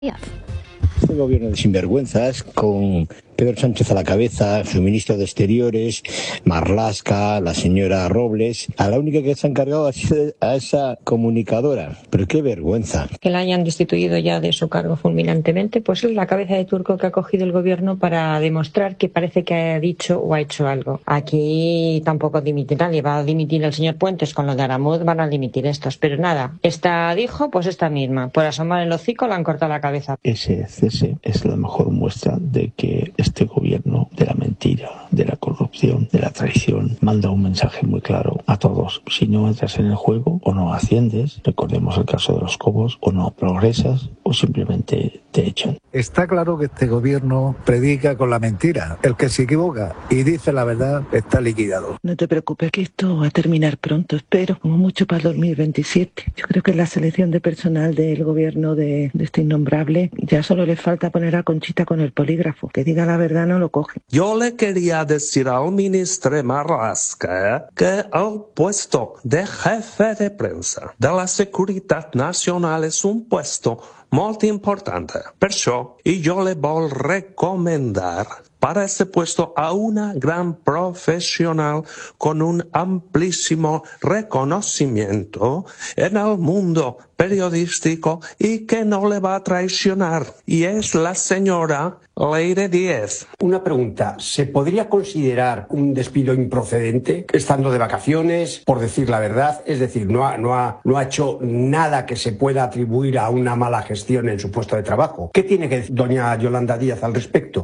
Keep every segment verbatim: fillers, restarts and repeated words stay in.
Este gobierno de sinvergüenzas, con Pedro Sánchez a la cabeza, su ministro de Exteriores, Marlaska, la señora Robles, a la única que se ha encargado ha sido a esa comunicadora. Pero qué vergüenza. Que la hayan destituido ya de su cargo fulminantemente, pues es la cabeza de turco que ha cogido el gobierno para demostrar que parece que ha dicho o ha hecho algo. Aquí tampoco dimite nadie, va a dimitir el señor Puentes, con lo de Aramuz van a dimitir estos, pero nada, esta dijo, pues esta misma, por asomar el hocico le han cortado la cabeza. Ese cese es la mejor muestra de que este gobierno de la mentira, de la corrupción, de la traición, manda un mensaje muy claro a todos. Si no entras en el juego, o no asciendes, recordemos el caso de los Cobos, o no progresas, o simplemente te echan. Está claro que este gobierno predica con la mentira. El que se equivoca y dice la verdad está liquidado. No te preocupes, que esto va a terminar pronto, espero, como mucho para el dos mil veintisiete. Yo creo que la selección de personal del gobierno de, de este innombrable, ya solo le falta poner a Conchita con el polígrafo. Que diga la verdad no lo coge. Yo le quería decir al ministro Marlaska que el puesto de jefe de prensa de la Seguridad Nacional es un puesto muy importante. Perciò yo le voy a recomendar para ese puesto a una gran profesional con un amplísimo reconocimiento en el mundo periodístico y que no le va a traicionar. Y es la señora Leire Díez. Una pregunta, ¿se podría considerar un despido improcedente estando de vacaciones, por decir la verdad? Es decir, no ha, no ha, no ha hecho nada que se pueda atribuir a una mala gestión en su puesto de trabajo. ¿Qué tiene que decir doña Yolanda Díaz al respecto?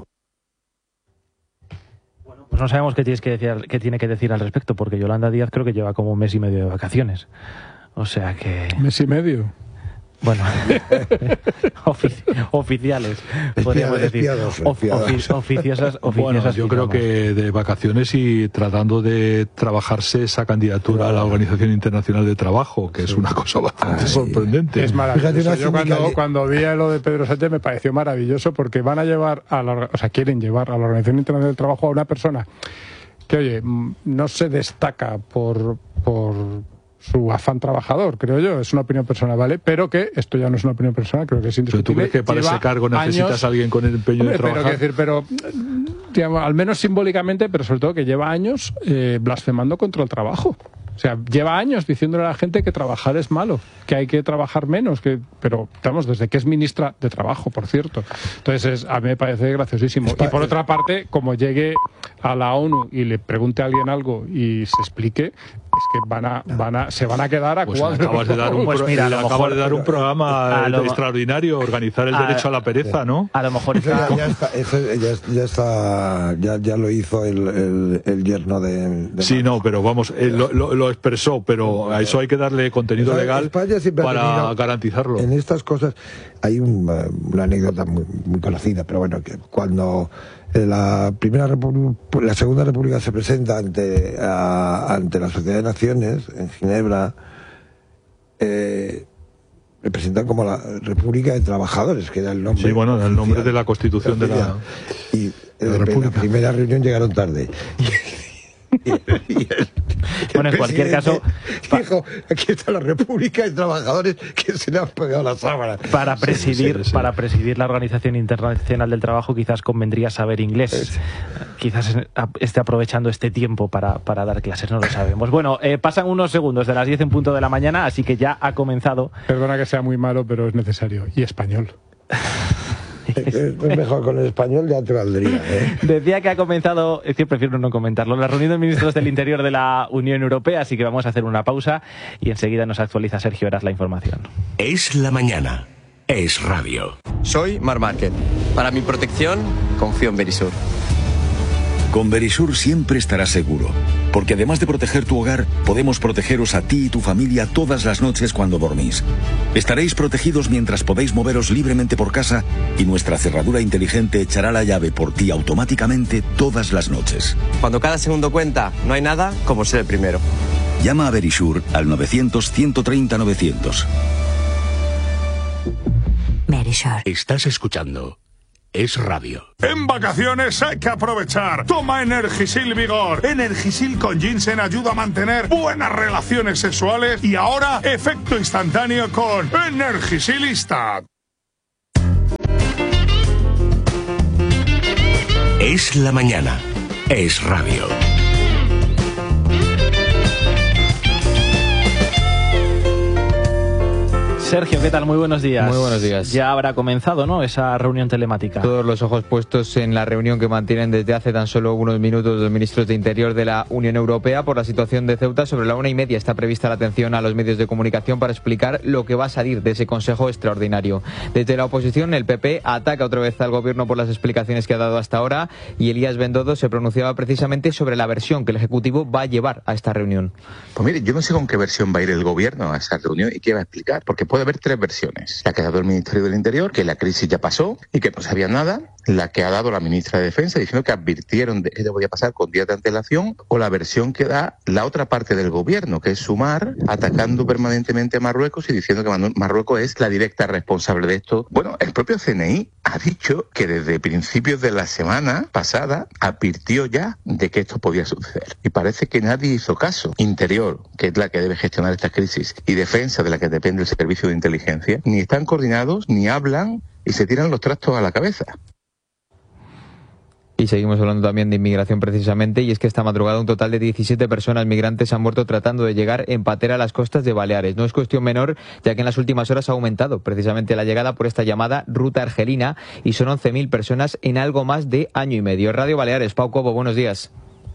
Pues no sabemos qué, tienes que decir, qué tiene que decir al respecto, porque Yolanda Díaz creo que lleva como un mes y medio de vacaciones. O sea que... ¿Mes y medio? Bueno, ofici oficiales, podríamos decir. Espiados, Ofi ofi oficiosas, oficiosas. Bueno, yo creo digamos. que de vacaciones y tratando de trabajarse esa candidatura claro. a la Organización Internacional de Trabajo, que sí. es una cosa bastante Ay, sorprendente. Es maravilloso. Yo cuando, cuando vi lo de Pedro Sánchez me pareció maravilloso, porque van a llevar, a la, o sea, quieren llevar a la Organización Internacional del Trabajo a una persona que, oye, no se destaca por... por su afán trabajador, creo yo, es una opinión personal, ¿vale? Pero que esto ya no es una opinión personal, creo que es indiscutible. ¿Pero tú crees que para Lleva ese cargo necesitas años... a alguien con el empeño Hombre, de trabajar? Pero, decir, pero digamos, al menos simbólicamente, pero sobre todo que lleva años eh, blasfemando contra el trabajo. O sea, lleva años diciéndole a la gente que trabajar es malo, que hay que trabajar menos, que pero estamos desde que es ministra de Trabajo, por cierto. Entonces, es, a mí me parece graciosísimo. Y por otra parte, como llegue a la ONU y le pregunte a alguien algo y se explique, es que van a, van a, se van a quedar a pues cuadros. Acabas de dar un, pues mira, acabas mejor, de dar un programa lo, extraordinario, organizar el a, derecho a la pereza, ¿no? A lo mejor está... Ya, ya está, eso ya, ya está, ya, ya lo hizo el, el, el yerno de, de Sí, no, pero vamos, eh, lo, lo, lo expresó, pero a eso hay que darle contenido legal para garantizarlo. En estas cosas hay un, una anécdota muy, muy conocida, pero bueno, que cuando la primera la segunda república se presenta ante a, ante la Sociedad de Naciones en Ginebra, eh, le presentan como la República de Trabajadores, que era el nombre. Sí, bueno, el nombre de la Constitución de la, y de la, la primera reunión llegaron tarde. Y el, y el, bueno, en cualquier caso, dijo, aquí está la República de Trabajadores que se le han pegado las sábanas. Para presidir, sí, sí, sí. para presidir la Organización Internacional del Trabajo quizás convendría saber inglés. Sí. Quizás esté aprovechando este tiempo para, para dar clases, no lo sabemos. Bueno, eh, pasan unos segundos de las diez en punto de la mañana, así que ya ha comenzado. Perdona que sea muy malo, pero es necesario. Y español. Es mejor con el español, ya te valdría, ¿eh? Decía que ha comenzado, es que prefiero no comentarlo, la reunión de ministros del Interior de la Unión Europea, así que vamos a hacer una pausa y enseguida nos actualiza Sergio Heras la información. Es la mañana, es radio. Soy Mar Márquez. Para mi protección, confío en Verisur. Con Verisur siempre estarás seguro, porque además de proteger tu hogar, podemos protegeros a ti y tu familia todas las noches cuando dormís. Estaréis protegidos mientras podéis moveros libremente por casa y nuestra cerradura inteligente echará la llave por ti automáticamente todas las noches. Cuando cada segundo cuenta, no hay nada como ser el primero. Llama a Verisur al novecientos, ciento treinta, novecientos. Verisur. Estás escuchando Es radio. En vacaciones hay que aprovechar. Toma Energisil Vigor. Energisil con ginseng ayuda a mantener buenas relaciones sexuales y ahora efecto instantáneo con Energisilista. Es la mañana. Es radio. Sergio, ¿qué tal? Muy buenos días. Muy buenos días. Ya habrá comenzado, ¿no?, esa reunión telemática. Todos los ojos puestos en la reunión que mantienen desde hace tan solo unos minutos los ministros de Interior de la Unión Europea por la situación de Ceuta. Sobre la una y media está prevista la atención a los medios de comunicación para explicar lo que va a salir de ese Consejo Extraordinario. Desde la oposición, el P P ataca otra vez al Gobierno por las explicaciones que ha dado hasta ahora, y Elías Bendodo se pronunciaba precisamente sobre la versión que el Ejecutivo va a llevar a esta reunión. Pues mire, yo no sé con qué versión va a ir el Gobierno a esa reunión y qué va a explicar, porque puede haber tres versiones. La que ha dado el Ministerio del Interior, que la crisis ya pasó y que no sabía nada. La que ha dado la ministra de Defensa, diciendo que advirtieron de que esto podía pasar con días de antelación. O la versión que da la otra parte del Gobierno, que es Sumar, atacando permanentemente a Marruecos y diciendo que Marruecos es la directa responsable de esto. Bueno, el propio C N I ha dicho que desde principios de la semana pasada advirtió ya de que esto podía suceder. Y parece que nadie hizo caso. Interior, que es la que debe gestionar estas crisis, y Defensa, de la que depende el servicio de inteligencia, ni están coordinados, ni hablan, y se tiran los trastos a la cabeza. Y seguimos hablando también de inmigración precisamente, y es que esta madrugada un total de diecisiete personas migrantes han muerto tratando de llegar en patera a las costas de Baleares. No es cuestión menor, ya que en las últimas horas ha aumentado precisamente la llegada por esta llamada ruta argelina, y son once mil personas en algo más de año y medio. Radio Baleares, Pau Cobo, buenos días.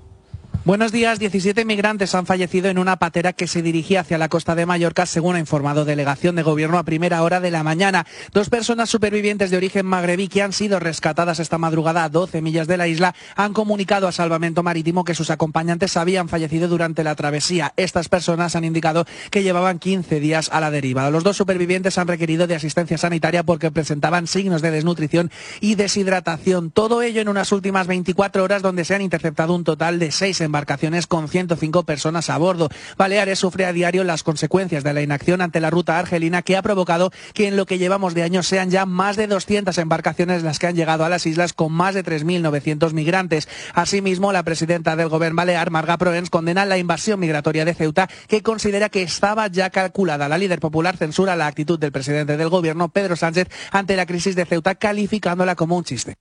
Buenos días. diecisiete migrantes han fallecido en una patera que se dirigía hacia la costa de Mallorca, según ha informado delegación de gobierno a primera hora de la mañana. Dos personas supervivientes de origen magrebí que han sido rescatadas esta madrugada a doce millas de la isla han comunicado a Salvamento Marítimo que sus acompañantes habían fallecido durante la travesía. Estas personas han indicado que llevaban quince días a la deriva. Los dos supervivientes han requerido de asistencia sanitaria porque presentaban signos de desnutrición y deshidratación. Todo ello en unas últimas veinticuatro horas, donde se han interceptado un total de seis embarcaciones con ciento cinco personas a bordo. Baleares sufre a diario las consecuencias de la inacción ante la ruta argelina, que ha provocado que en lo que llevamos de año sean ya más de doscientas embarcaciones las que han llegado a las islas, con más de tres mil novecientos migrantes. Asimismo, la presidenta del Gobierno balear, Marga Proens, condena la invasión migratoria de Ceuta, que considera que estaba ya calculada. La líder popular censura la actitud del presidente del Gobierno, Pedro Sánchez, ante la crisis de Ceuta, calificándola como un chiste.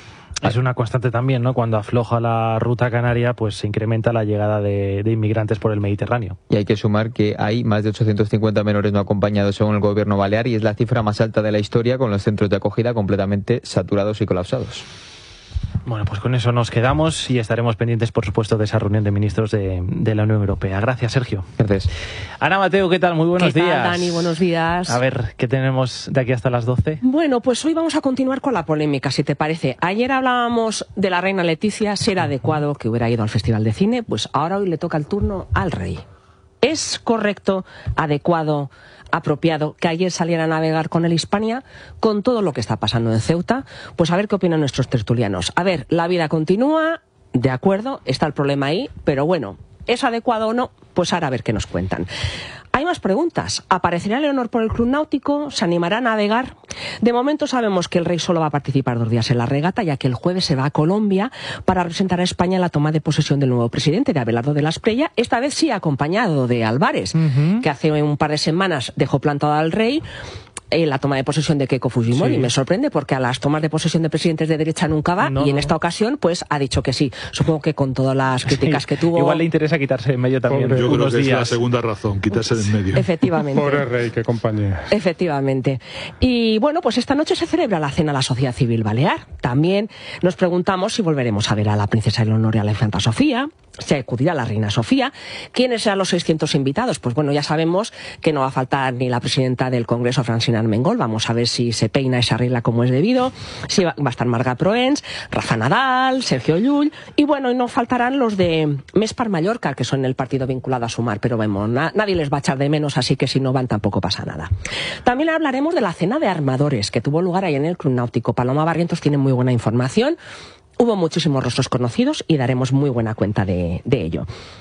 Es una constante también, ¿no? Cuando afloja la ruta canaria, pues se incrementa la llegada de, de inmigrantes por el Mediterráneo. Y hay que sumar que hay más de ochocientos cincuenta menores no acompañados según el Gobierno balear, y es la cifra más alta de la historia, con los centros de acogida completamente saturados y colapsados. Bueno, pues con eso nos quedamos y estaremos pendientes, por supuesto, de esa reunión de ministros de, de la Unión Europea. Gracias, Sergio. Gracias. Ana Mateo, ¿qué tal? Muy buenos ¿Qué tal, días. Dani? Buenos días. A ver, ¿qué tenemos de aquí hasta las doce? Bueno, pues hoy vamos a continuar con la polémica, si te parece. Ayer hablábamos de la reina Leticia, si era adecuado que hubiera ido al Festival de Cine, pues ahora hoy le toca el turno al rey. ¿Es correcto, adecuado, apropiado que ayer saliera a navegar con el Hispania con todo lo que está pasando en Ceuta? Pues a ver qué opinan nuestros tertulianos. A ver, la vida continúa, de acuerdo, está el problema ahí, pero bueno, ¿es adecuado o no? Pues ahora a ver qué nos cuentan. Hay más preguntas. ¿Aparecerá Leonor por el Club Náutico? ¿Se animará a navegar? De momento sabemos que el rey solo va a participar dos días en la regata, ya que el jueves se va a Colombia para representar a España en la toma de posesión del nuevo presidente, de Abelardo de la Espriella, esta vez sí acompañado de Álvarez, uh-huh. que hace un par de semanas dejó plantado al rey en la toma de posesión de Keiko Fujimori. Sí. Me sorprende porque a las tomas de posesión de presidentes de derecha nunca va, no, y en esta ocasión pues ha dicho que sí. Supongo que con todas las críticas sí. que tuvo... Igual le interesa quitarse de en medio también. Pobre, yo creo que días. es la segunda razón, quitarse de en medio. Efectivamente. Pobre rey, qué compañía. Efectivamente. Y bueno, pues esta noche se celebra la cena a la Sociedad Civil Balear. También nos preguntamos si volveremos a ver a la princesa Leonor y a la infanta Sofía, si acudirá la reina Sofía. ¿Quiénes serán los seiscientos invitados? Pues bueno, ya sabemos que no va a faltar ni la presidenta del Congreso, Francina Armengol. Vamos a ver si se peina esa regla como es debido. Si va, va a estar Marga Proens, Rafa Nadal, Sergio Llull, y bueno, y no faltarán los de Més per Mallorca, que son el partido vinculado a Sumar, pero vemos, na, nadie les va a echar de menos, así que si no van tampoco pasa nada. También hablaremos de la cena de armadores que tuvo lugar ahí en el Club Náutico. Paloma Barrientos tiene muy buena información. Hubo muchísimos rostros conocidos y daremos muy buena cuenta de, de ello.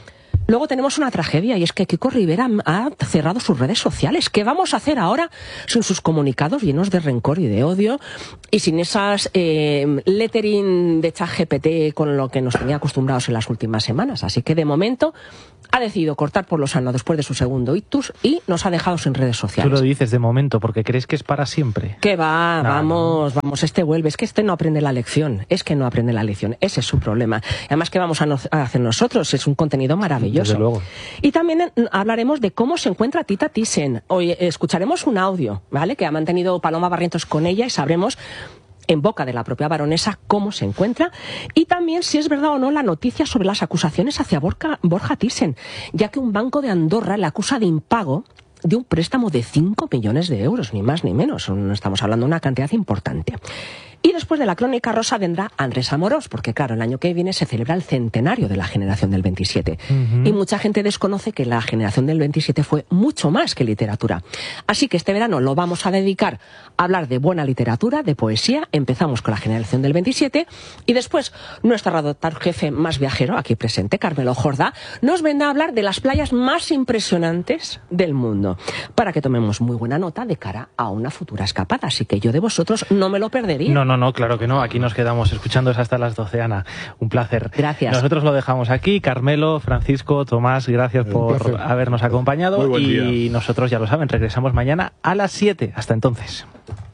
Luego tenemos una tragedia y es que Kiko Rivera ha cerrado sus redes sociales. ¿Qué vamos a hacer ahora sin sus comunicados llenos de rencor y de odio y sin esas eh, lettering de ChatGPT con lo que nos tenía acostumbrados en las últimas semanas? Así que de momento ha decidido cortar por lo sano después de su segundo ictus y nos ha dejado sin redes sociales. Tú lo dices de momento porque crees que es para siempre. Que va, no, vamos, no. vamos, este vuelve. Es que este no aprende la lección. Es que no aprende la lección. Ese es su problema. Además, ¿qué vamos a, no, a hacer nosotros? Es un contenido maravilloso. Desde luego. Y también eh, hablaremos de cómo se encuentra Tita Thyssen. Hoy eh, escucharemos un audio, ¿vale? Que ha mantenido Paloma Barrientos con ella y sabremos en boca de la propia baronesa cómo se encuentra y también si es verdad o no la noticia sobre las acusaciones hacia Borja, Borja Thyssen, ya que un banco de Andorra le acusa de impago de un préstamo de cinco millones de euros, ni más ni menos. Estamos hablando de una cantidad importante. Y después de la crónica rosa vendrá Andrés Amorós, porque claro, el año que viene se celebra el centenario de la generación del veintisiete. Uh-huh. Y mucha gente desconoce que la generación del veintisiete fue mucho más que literatura. Así que este verano lo vamos a dedicar a hablar de buena literatura, de poesía. Empezamos con la generación del veintisiete y después nuestro redactor jefe más viajero, aquí presente, Carmelo Jordá, nos vendrá a hablar de las playas más impresionantes del mundo, para que tomemos muy buena nota de cara a una futura escapada. Así que yo de vosotros no me lo perdería. No, no, no, claro que no. Aquí nos quedamos escuchándoos hasta las doce, Ana. Un placer. Gracias. Nosotros lo dejamos aquí. Carmelo, Francisco, Tomás, gracias por habernos acompañado. Y día. Nosotros, ya lo saben, regresamos mañana a las siete. Hasta entonces.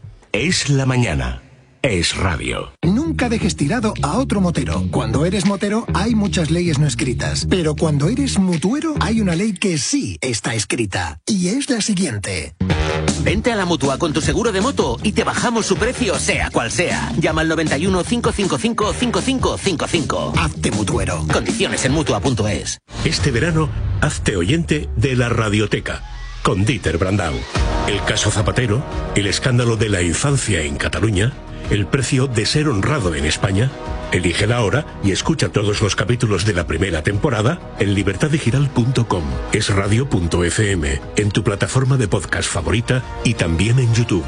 Es la mañana. Es radio. Nunca dejes tirado a otro motero. Cuando eres motero hay muchas leyes no escritas, pero cuando eres mutuero hay una ley que sí está escrita, y es la siguiente. Vente a la Mutua con tu seguro de moto y te bajamos su precio sea cual sea. Llama al noventa y uno, cinco cinco cinco, cinco cinco cinco cinco. Hazte mutuero. Condiciones en mutua punto es. Este verano, hazte oyente de la Radioteca con Dieter Brandau. El caso Zapatero, el escándalo de la infancia en Cataluña, el precio de ser honrado en España. Elige la hora y escucha todos los capítulos de la primera temporada en libertad digital punto com, es radio punto efe eme, en tu plataforma de podcast favorita y también en YouTube.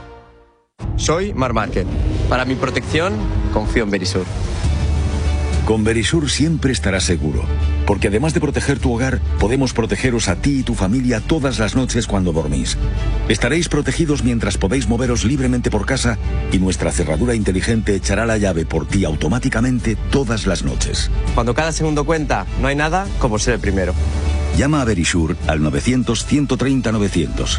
Soy Mar Márquez. Para mi protección, confío en Verisur. Con Verisur siempre estarás seguro, porque además de proteger tu hogar, podemos protegeros a ti y tu familia todas las noches cuando dormís. Estaréis protegidos mientras podéis moveros libremente por casa y nuestra cerradura inteligente echará la llave por ti automáticamente todas las noches. Cuando cada segundo cuenta, no hay nada como ser el primero. Llama a Verisur al novecientos, ciento treinta, novecientos.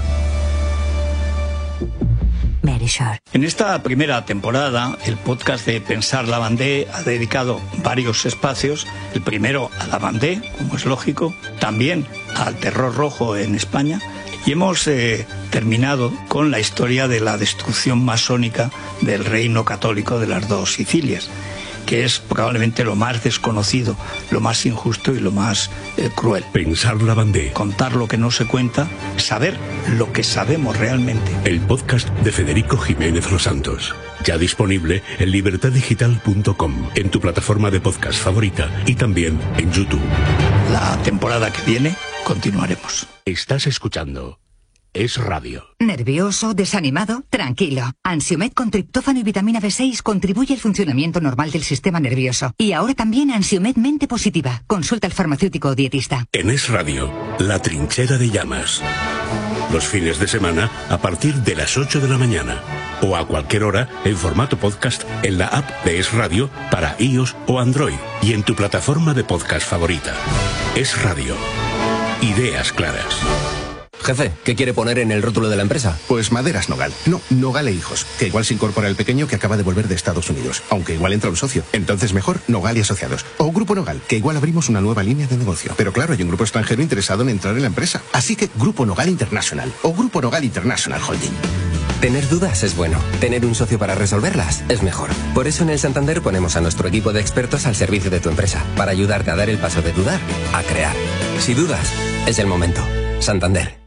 Verisur. En esta primera temporada, el podcast de Pensar la Bandé ha dedicado varios espacios. El primero a la Bandé, como es lógico, también al terror rojo en España. Y hemos eh, terminado con la historia de la destrucción masónica del reino católico de las dos Sicilias, que es probablemente lo más desconocido, lo más injusto y lo más eh, cruel. Pensar la Bandé. Contar lo que no se cuenta, saber lo que sabemos realmente. El podcast de Federico Jiménez Los Santos. Ya disponible en libertad digital punto com, en tu plataforma de podcast favorita y también en YouTube. La temporada que viene continuaremos. Estás escuchando Es Radio. ¿Nervioso? ¿Desanimado? Tranquilo. Ansiomed con triptófano y vitamina B seis contribuye al funcionamiento normal del sistema nervioso. Y ahora también Ansiomed Mente Positiva. Consulta al farmacéutico o dietista. En Es Radio, la trinchera de llamas. Los fines de semana a partir de las ocho de la mañana. O a cualquier hora en formato podcast en la app de Es Radio para iOS o Android. Y en tu plataforma de podcast favorita. Es Radio. Ideas claras. Jefe, ¿qué quiere poner en el rótulo de la empresa? Pues Maderas Nogal. No, Nogal e Hijos. Que igual se incorpora el pequeño que acaba de volver de Estados Unidos. Aunque igual entra un socio. Entonces mejor Nogal y Asociados. O Grupo Nogal, que igual abrimos una nueva línea de negocio. Pero claro, hay un grupo extranjero interesado en entrar en la empresa. Así que Grupo Nogal International. O Grupo Nogal International Holding. Tener dudas es bueno. Tener un socio para resolverlas es mejor. Por eso en el Santander ponemos a nuestro equipo de expertos al servicio de tu empresa. Para ayudarte a dar el paso de dudar a crear. Si dudas, es el momento. Santander.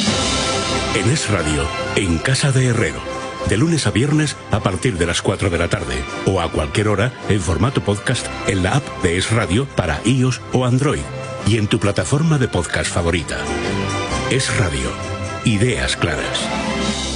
En Es Radio, en Casa de Herrero. De lunes a viernes a partir de las cuatro de la tarde. O a cualquier hora en formato podcast en la app de Es Radio para iOS o Android. Y en tu plataforma de podcast favorita. Es Radio. Ideas claras.